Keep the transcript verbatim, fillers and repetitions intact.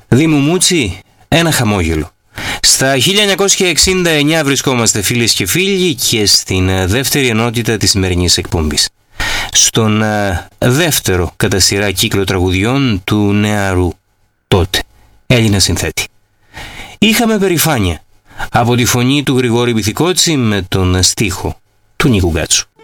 Δήμου Μούτσι, ένα χαμόγελο. Στα χίλια εννιακόσια εξήντα εννιά βρισκόμαστε φίλες και φίλοι και στην δεύτερη ενότητα της σημερινής εκπομπής. Στον δεύτερο κατά σειρά κύκλο τραγουδιών του νεαρού τότε Έλληνα συνθέτη. Είχαμε περηφάνεια από τη φωνή του Γρηγόρη Μπιθικότσι με τον στίχο του Νίκου Γκάτσου.